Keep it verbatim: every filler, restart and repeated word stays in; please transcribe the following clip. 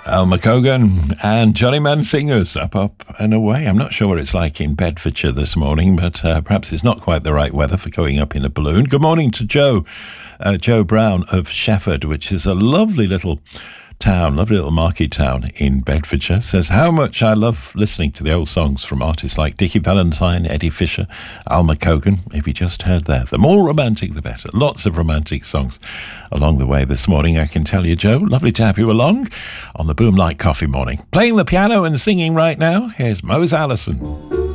Alma Cogan and Johnny Man Singers, Up, Up and Away. I'm not sure what it's like in Bedfordshire this morning, but uh, perhaps it's not quite the right weather for going up in a balloon. Good morning to Joe, uh, Joe Brown of Shefford, which is a lovely little town, lovely little market town in Bedfordshire. Says, how much I love listening to the old songs from artists like Dickie Valentine, Eddie Fisher, Alma Cogan. If you just heard there, the more romantic the better. Lots of romantic songs along the way this morning, I can tell you, Joe. Lovely to have you along on the Boom Like Coffee Morning. Playing the piano and singing right now, here's Mose Allison.